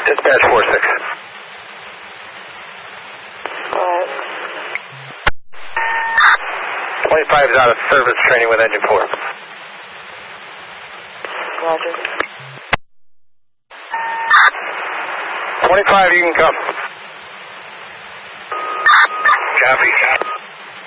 Dispatch 4-6. What? 25 is out of service training with engine 4. Roger. 25, you can come. Copy.